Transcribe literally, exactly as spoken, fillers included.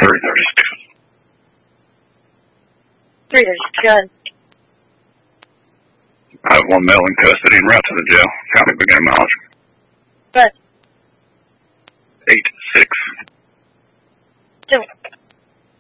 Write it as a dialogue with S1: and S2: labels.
S1: three thirty-six.
S2: three thirty-six.
S1: I have one male in custody and route to the jail. County beginning mileage.
S2: But.
S1: Eight six.
S2: Don't.